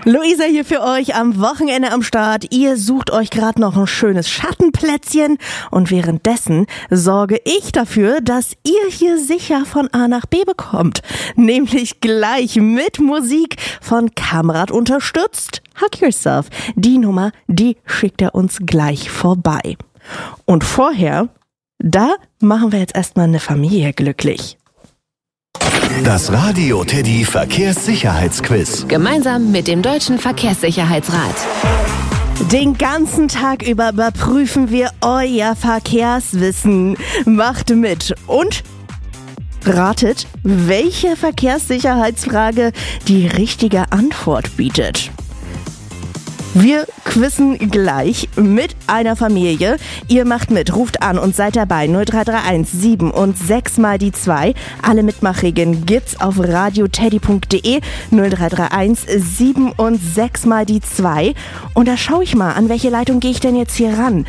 Luisa hier für euch am Wochenende am Start. Ihr sucht euch gerade noch ein schönes Schattenplätzchen und währenddessen sorge ich dafür, dass ihr hier sicher von A nach B bekommt. Nämlich gleich mit Musik von Kamrat unterstützt. Hug Yourself. Die Nummer, die schickt er uns gleich vorbei. Und vorher, da machen wir jetzt erstmal eine Familie glücklich. Das Radio Teddy Verkehrssicherheitsquiz. Gemeinsam mit dem Deutschen Verkehrssicherheitsrat. Den ganzen Tag über überprüfen wir euer Verkehrswissen. Macht mit und ratet, welche Verkehrssicherheitsfrage die richtige Antwort bietet. Wir quizzen gleich mit einer Familie. Ihr macht mit, ruft an und seid dabei. 0331 7 und 6 mal die 2. Alle Mitmachregeln gibt's auf radioteddy.de. 0331 7 und 6 mal die 2. Und da schaue ich mal, an welche Leitung gehe ich denn jetzt hier ran?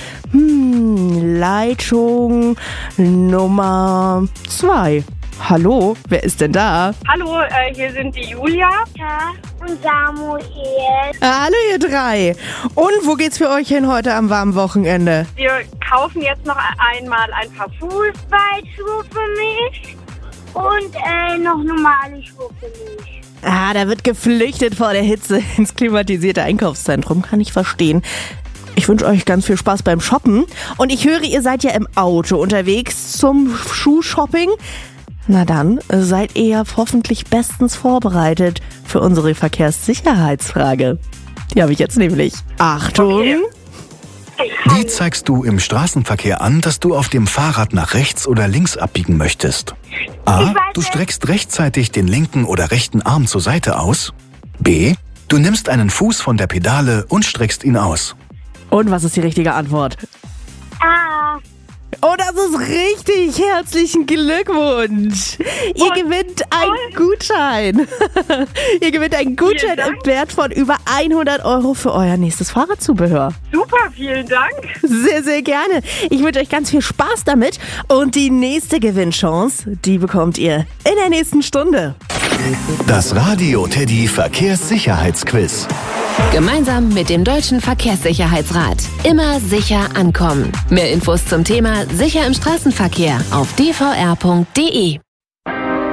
Leitung Nummer 2. Hallo, wer ist denn da? Hallo, hier sind die Julia. Ja, und Samuel. Hallo ihr drei. Und wo geht's für euch hin heute am warmen Wochenende? Wir kaufen jetzt noch einmal ein paar Fußballschuhe für mich und noch normale Schuhe für mich. Da wird geflüchtet vor der Hitze ins klimatisierte Einkaufszentrum, kann ich verstehen. Ich wünsche euch ganz viel Spaß beim Shoppen. Und ich höre, ihr seid ja im Auto unterwegs zum Schuhshopping. Na dann seid ihr ja hoffentlich bestens vorbereitet für unsere Verkehrssicherheitsfrage. Die habe ich jetzt nämlich. Achtung! Okay. Wie zeigst du im Straßenverkehr an, dass du auf dem Fahrrad nach rechts oder links abbiegen möchtest? A. Du streckst rechtzeitig den linken oder rechten Arm zur Seite aus. B. Du nimmst einen Fuß von der Pedale und streckst ihn aus. Und was ist die richtige Antwort? Ah, Oh, das ist richtig. Herzlichen Glückwunsch. Ihr gewinnt einen Gutschein. Ihr gewinnt einen Gutschein im Wert von über 100 € für euer nächstes Fahrradzubehör. Super, vielen Dank. Sehr, sehr gerne. Ich wünsche euch ganz viel Spaß damit. Und die nächste Gewinnchance, die bekommt ihr in der nächsten Stunde. Das Radio Teddy Verkehrssicherheitsquiz. Gemeinsam mit dem Deutschen Verkehrssicherheitsrat. Immer sicher ankommen. Mehr Infos zum Thema Sicher im Straßenverkehr auf dvr.de.